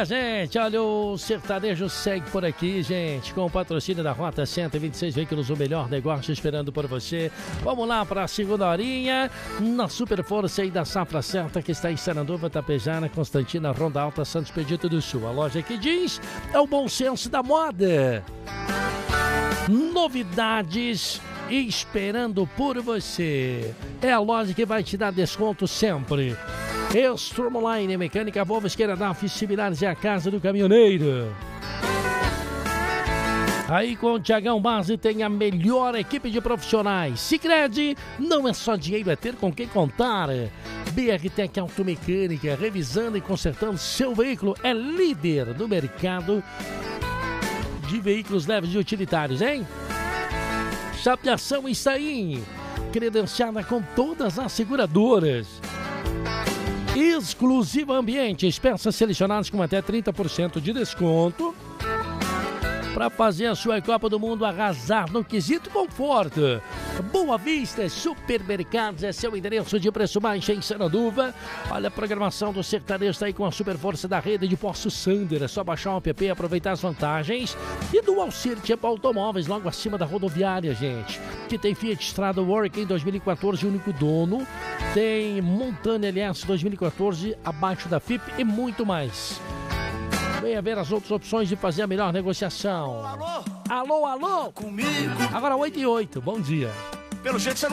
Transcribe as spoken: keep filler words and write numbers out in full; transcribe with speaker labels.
Speaker 1: dia, gente. Olha, o sertanejo segue por aqui, gente, com o patrocínio da Rota cento e vinte e seis Veículos, o melhor negócio esperando por você. Vamos lá para a segunda horinha, na Super Força aí da Safra Certa, que está em Sananduva, Tapejara, Constantina, Ronda Alta, Santos Pedito do Sul. A loja que diz é o bom senso da moda. Novidades esperando por você. É a loja que vai te dar desconto sempre. Stromline, mecânica Volvo, esquerda da similares é a casa do caminhoneiro. Aí com o Tiagão Base tem a melhor equipe de profissionais. Sicredi, não é só dinheiro, é ter com quem contar. B R Tech Automecânica, revisando e consertando seu veículo, é líder do mercado de veículos leves e utilitários, hein? Chapeação e Itaim, credenciada com todas as seguradoras. Exclusiva Ambientes, peças selecionadas com até trinta por cento de desconto para fazer a sua Copa do Mundo arrasar no quesito conforto. Boa Vista Supermercados é seu endereço de preço baixo em Sananduva. Olha a programação do sertanejo está aí com a super força da rede de Poço Sander. É só baixar o app e aproveitar as vantagens. E do Alcir Tipo Automóveis, logo acima da rodoviária, gente. Que tem Fiat Strada Work em dois mil e quatorze, único dono. Tem Montana L S dois mil e quatorze, abaixo da F I P e muito mais. Venha ver as outras opções de fazer a melhor negociação.
Speaker 2: Alô,
Speaker 1: alô, alô.
Speaker 2: Comigo.
Speaker 1: Agora oito e oito, bom dia.
Speaker 2: Pelo jeito você não